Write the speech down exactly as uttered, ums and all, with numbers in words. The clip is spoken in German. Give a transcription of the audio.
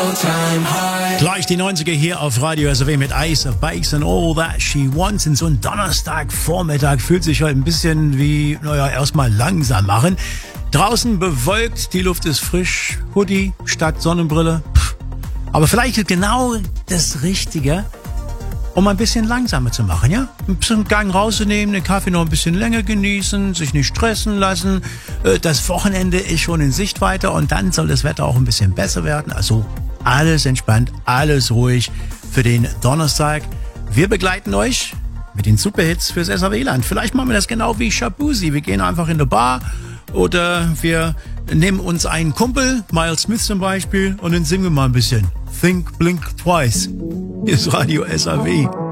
Gleich die neunziger hier auf Radio S R W mit Ace of Base and All That She Wants. In so einem Donnerstagvormittag fühlt sich heute ein bisschen wie, naja, erstmal langsam machen. Draußen bewölkt, die Luft ist frisch, Hoodie statt Sonnenbrille. Pff. Aber vielleicht genau das Richtige, um ein bisschen langsamer zu machen, ja? Ein bisschen Gang rauszunehmen, den Kaffee noch ein bisschen länger genießen, sich nicht stressen lassen. Das Wochenende ist schon in Sichtweite und dann soll das Wetter auch ein bisschen besser werden. Also alles entspannt, alles ruhig für den Donnerstag. Wir begleiten euch mit den Superhits fürs S R W-Land. Vielleicht machen wir das genau wie Shabuzi. Wir gehen einfach in eine Bar oder wir nehmen uns einen Kumpel, Miles Smith zum Beispiel, und dann singen wir mal ein bisschen Think, Blink Twice. Hier ist Radio S R W.